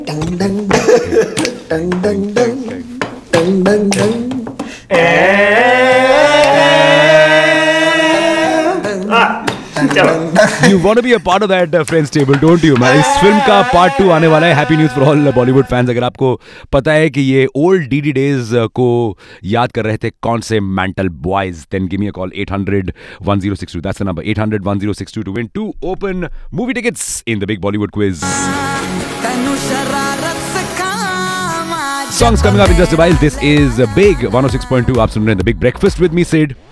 Dang dang dang dang dang dang dang dang. You want to be a part of that friends table, don't you, man? इस film का part 2 आने वाला है. Happy news for all Bollywood fans. अगर आपको पता है कि ये ओल्ड डीडी डेज को याद कर रहे थे कौन से mental boys, then give me a call 800-1062. That's the number, 800-1062 to win 2 open movie tickets in the big Bollywood quiz. Songs coming up in just a while. This is Big 106.2. आप सुन रहे हैं The Big Breakfast with me, Sid.